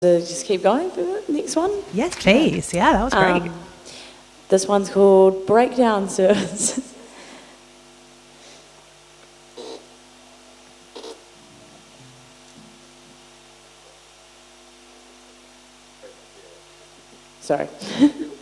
Just keep going for the next one. Yes, please. Yeah, that was great. This one's called Breakdown Service. Sorry.